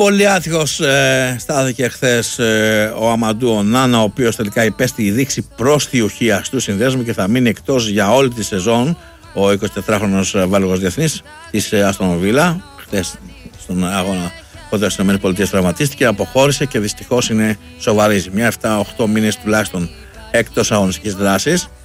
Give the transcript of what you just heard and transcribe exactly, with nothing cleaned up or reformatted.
Πολύ άτυχος ε, στάθηκε χθες ε, ο Αμαντού Ονάνα, ο οποίος τελικά υπέστη η δείξη προστιουχίας του συνδέσμου και θα μείνει εκτός για όλη τη σεζόν. Ο εικοσιτετράχρονος Βέλγος διεθνής της Αστον Βίλα, χθες στον αγώνα κοντά στις ΗΠΑ τραυματίστηκε, αποχώρησε και δυστυχώς είναι σοβαρή ζημιά, επτά οχτώ μήνες τουλάχιστον εκτός αγωνιστικής δράσης.